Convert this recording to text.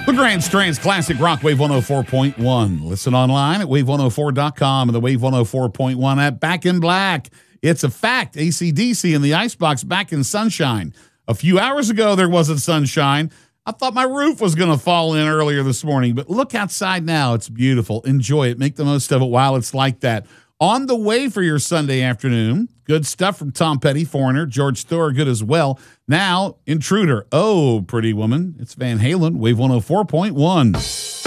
LeGrand Strand's Classic Rock, Wave 104.1. Listen online at wave104.com and the Wave 104.1 app. Back in Black. It's a fact. AC/DC in the Icebox, back in sunshine. A few hours ago, there wasn't sunshine. I thought my roof was going to fall in earlier this morning, but look outside now. It's beautiful. Enjoy it. Make the most of it while it's like that. On the way for your Sunday afternoon, good stuff from Tom Petty, Foreigner, George Thorogood as well. Now, Intruder. Oh, pretty woman. It's Van Halen, Wave 104.1.